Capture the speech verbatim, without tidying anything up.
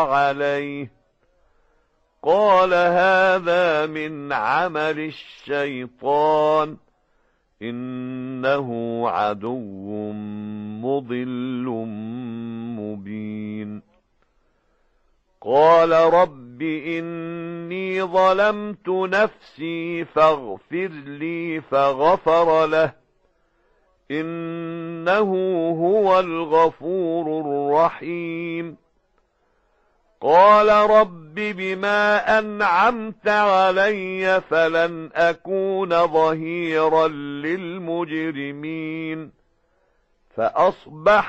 عليه قال هذا من عمل الشيطان إنه عدو مضل مبين قال رب إني ظلمت نفسي فاغفر لي فغفر له إنه هو الغفور الرحيم قال رب بما أنعمت علي فلن أكون ظهيرا للمجرمين فأصبح